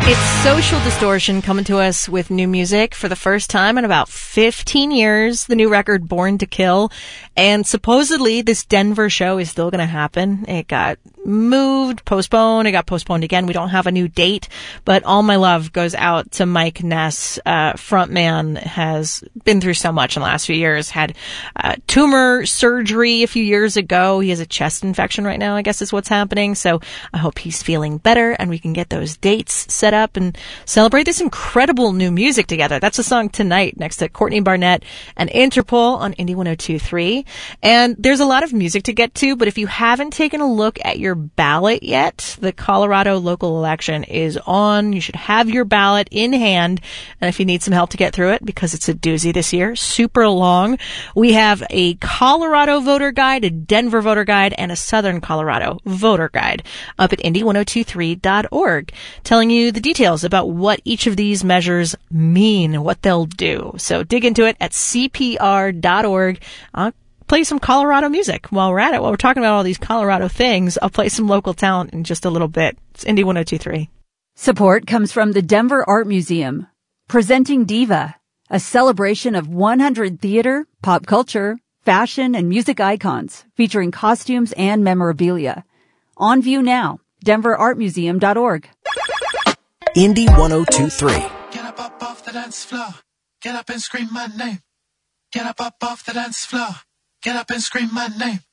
It's Social Distortion coming to us with new music for the first time in about 15 years. The new record, Born to Kill. And supposedly this Denver show is still going to happen. It got moved, postponed. It got postponed again. We don't have a new date, but all my love goes out to Mike Ness. Frontman has been through so much in the last few years. Had tumor surgery a few years ago. He has a chest infection right now, I guess is what's happening. So I hope he's feeling better and we can get those dates set up and celebrate this incredible new music together. That's the song Tonight next to Courtney Barnett and Interpol on Indie 102.3. And there's a lot of music to get to, but if you haven't taken a look at your ballot yet, the Colorado local election is on. You should have your ballot in hand. And if you need some help to get through it, because it's a doozy this year, super long, we have a Colorado voter guide, a Denver voter guide, and a Southern Colorado voter guide up at indie1023.org, telling you the details about what each of these measures mean, what they'll do. So dig into it at cpr.org. I'll play some Colorado music while we're at it. While we're talking about all these Colorado things, I'll play some local talent in just a little bit. It's Indie 102.3. Support comes from the Denver Art Museum, presenting Diva, a celebration of 100 theater, pop culture, fashion, and music icons featuring costumes and memorabilia. On view now, denverartmuseum.org. Indie 102.3. Get up off the dance floor. Get up and scream my name. Get up off the dance floor. Get up and scream my name.